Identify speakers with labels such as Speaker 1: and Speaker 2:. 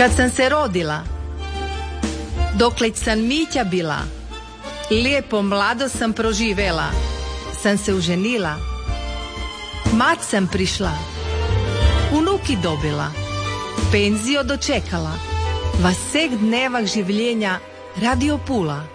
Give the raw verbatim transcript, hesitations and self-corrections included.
Speaker 1: Kad sam se rodila, dokleć sam Mića bila, lijepo mlado sam proživela, sam se uženila, mat sam prišla, unuki dobila, penzio dočekala, vasek dnevak življenja radio pula.